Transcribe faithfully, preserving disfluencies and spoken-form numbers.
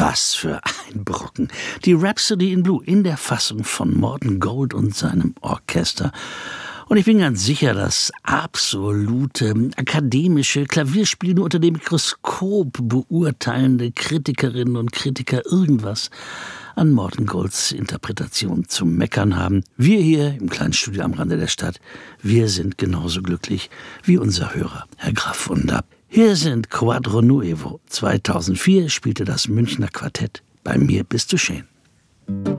Was für ein Brocken. Die Rhapsody in Blue in der Fassung von Morten Gold und seinem Orchester. Und ich bin ganz sicher, dass absolute akademische Klavierspiele nur unter dem Mikroskop beurteilende Kritikerinnen und Kritiker irgendwas an Morten Golds Interpretation zu meckern haben. Wir hier im kleinen Studio am Rande der Stadt, wir sind genauso glücklich wie unser Hörer, Herr Graf Wunder. Hier sind Quadro Nuevo. zweitausendvier spielte das Münchner Quartett Bei mir bist du schön.